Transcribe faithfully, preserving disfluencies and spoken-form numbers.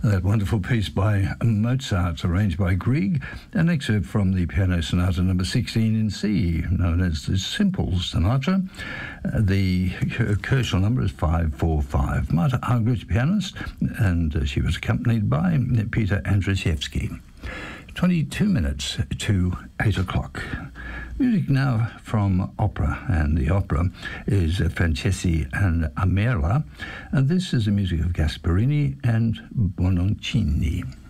That wonderful piece by Mozart, arranged by Grieg, an excerpt from the Piano Sonata number sixteen in C, known as the Simple Sonata. Uh, the Koelschel number is five four five. Marta Argerich, pianist, and uh, she was accompanied by Peter Andrzejewski. twenty-two minutes to eight o'clock. Music now from opera, and the opera is Francesi and Amerla, and this is the music of Gasparini and Bononcini.